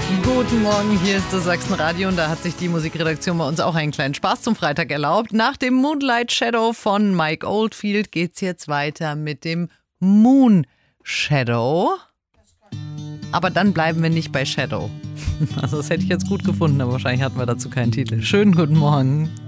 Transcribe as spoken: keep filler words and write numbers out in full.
Guten Morgen, hier ist das Sachsenradio und da hat sich die Musikredaktion bei uns auch einen kleinen Spaß zum Freitag erlaubt. Nach dem Moonlight Shadow von Mike Oldfield geht's jetzt weiter mit dem Moon Shadow. Aber dann bleiben wir nicht bei Shadow. Also das hätte ich jetzt gut gefunden, aber wahrscheinlich hatten wir dazu keinen Titel. Schönen guten Morgen.